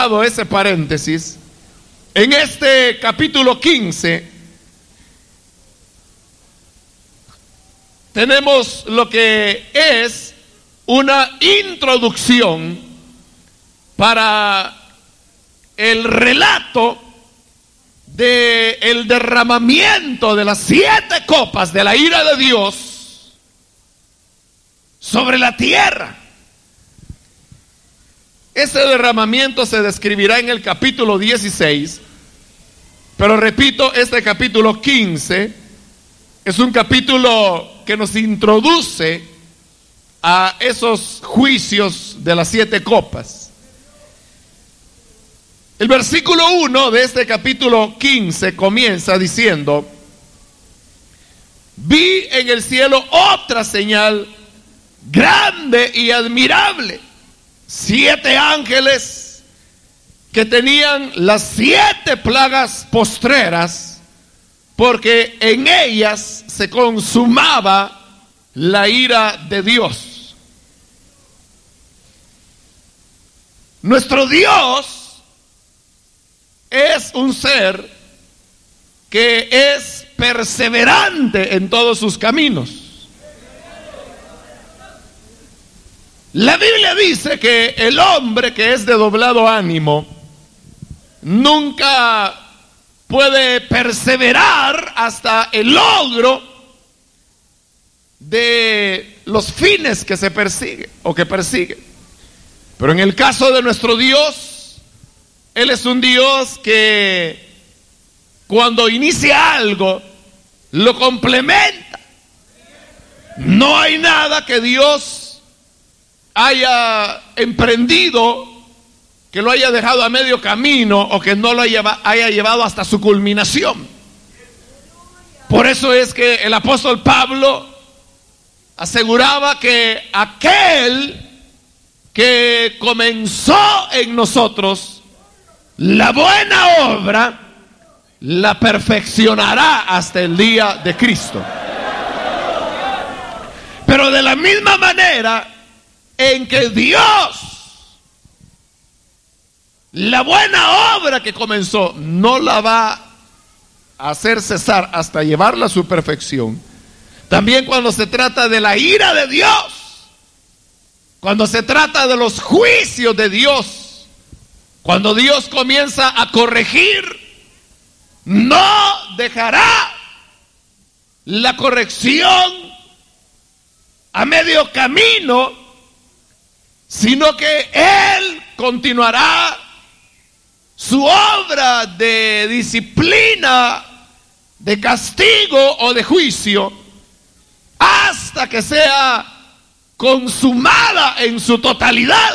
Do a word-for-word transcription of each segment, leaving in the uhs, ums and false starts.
dado ese paréntesis, en este capítulo quince tenemos lo que es una introducción para el relato del derramamiento de las siete copas de la ira de Dios sobre la tierra. Ese derramamiento se describirá en el capítulo dieciséis, pero repito, este capítulo quince es un capítulo que nos introduce a esos juicios de las siete copas. El versículo uno de este capítulo quince comienza diciendo: vi en el cielo otra señal grande y admirable, siete ángeles que tenían las siete plagas postreras, porque en ellas se consumaba la ira de Dios. Nuestro Dios es un ser que es perseverante en todos sus caminos. La Biblia dice que el hombre que es de doblado ánimo nunca puede perseverar hasta el logro de los fines que se persigue o que persigue. Pero en el caso de nuestro Dios, Él es un Dios que cuando inicia algo, lo complementa. No hay nada que Dios haya emprendido que lo haya dejado a medio camino o que no lo haya, haya llevado hasta su culminación. Por eso es que el apóstol Pablo aseguraba que aquel que comenzó en nosotros la buena obra la perfeccionará hasta el día de Cristo. Pero de la misma manera en que Dios la buena obra que comenzó no la va a hacer cesar hasta llevarla a su perfección, también cuando se trata de la ira de Dios, cuando se trata de los juicios de Dios, cuando Dios comienza a corregir, no dejará la corrección a medio camino, sino que Él continuará su obra de disciplina, de castigo o de juicio, hasta que sea consumada en su totalidad.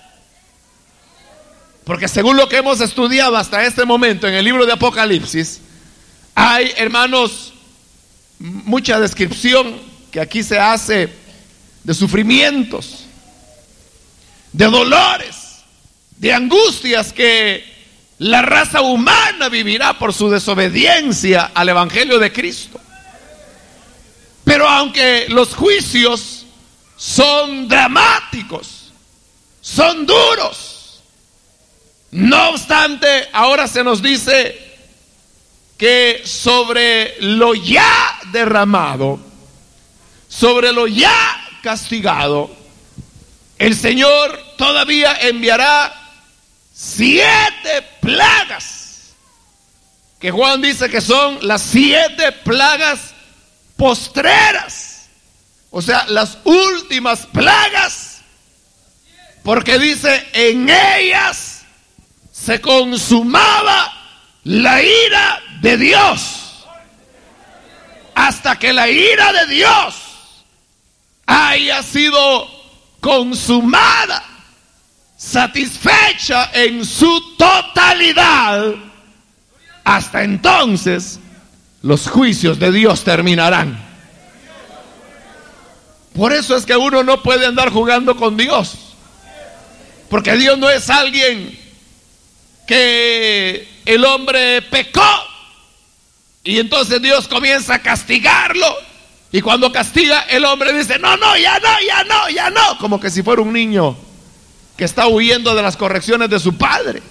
Porque según lo que hemos estudiado hasta este momento en el libro de Apocalipsis, hay, hermanos, mucha descripción que aquí se hace de sufrimientos, de dolores, de angustias que la raza humana vivirá por su desobediencia al Evangelio de Cristo. Pero aunque los juicios son dramáticos, son duros, no obstante, ahora se nos dice que sobre lo ya derramado, sobre lo ya castigado, el Señor todavía enviará siete plagas, que Juan dice que son las siete plagas postreras, o sea, las últimas plagas, porque dice en ellas se consumaba la ira de Dios, hasta que la ira de Dios haya sido consumada, satisfecha en su totalidad, hasta entonces los juicios de Dios terminarán. Por eso es que uno no puede andar jugando con Dios, porque Dios no es alguien que el hombre pecó y entonces Dios comienza a castigarlo, y cuando castiga el hombre dice no, no, ya no, ya no, ya no, como que si fuera un niño que está huyendo de las correcciones de su padre.